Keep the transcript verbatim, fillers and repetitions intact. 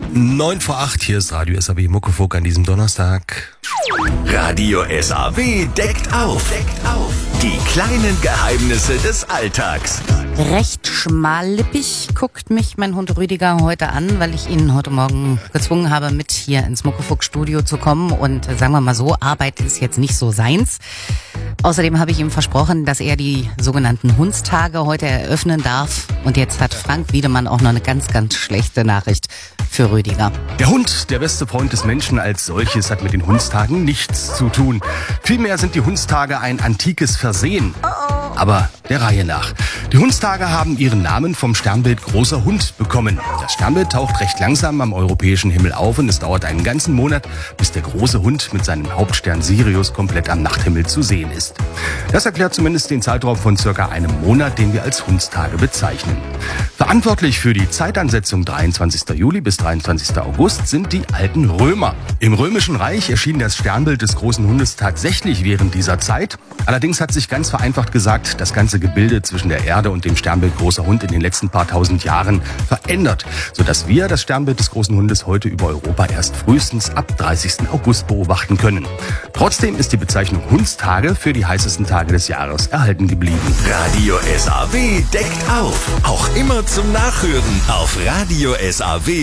neun vor acht, hier ist Radio S A W Muckefuck an diesem Donnerstag. Radio S A W deckt auf. Deckt auf. Die kleinen Geheimnisse des Alltags. Recht schmallippig guckt mich mein Hund Rüdiger heute an, weil ich ihn heute Morgen gezwungen habe, mit hier ins Muckefuck-Studio zu kommen. Und äh, sagen wir mal so, Arbeit ist jetzt nicht so seins. Außerdem habe ich ihm versprochen, dass er die sogenannten Hundstage heute eröffnen darf. Und jetzt hat Frank Wiedemann auch noch eine ganz, ganz schlechte Nachricht für Rüdiger. Der Hund, der beste Freund des Menschen als solches, hat mit den Hundstagen nichts zu tun. Vielmehr sind die Hundstage ein antikes Versehen. Aber der Reihe nach. Die Hundstage haben ihren Namen vom Sternbild Großer Hund bekommen. Das Sternbild taucht recht langsam am europäischen Himmel auf und es dauert einen ganzen Monat, bis der große Hund mit seinem Hauptstern Sirius komplett am Nachthimmel zu sehen ist. Das erklärt zumindest den Zeitraum von circa einem Monat, den wir als Hundstage bezeichnen. Verantwortlich für die Zeitansetzung dreiundzwanzigster Juli bis dreiundzwanzigster August sind die alten Römer. Im Römischen Reich erschien das Sternbild des großen Hundes tatsächlich während dieser Zeit. Allerdings hat sich ganz vereinfacht gesagt, das ganze Gebilde zwischen der Erde und dem Sternbild Großer Hund in den letzten paar tausend Jahren verändert, sodass wir das Sternbild des großen Hundes heute über Europa erst frühestens ab dreißigsten August beobachten können. Trotzdem ist die Bezeichnung Hundstage für die heißesten Tage des Jahres erhalten geblieben. Radio S A W deckt auf. Auch immer zum Nachhören auf Radio S A W.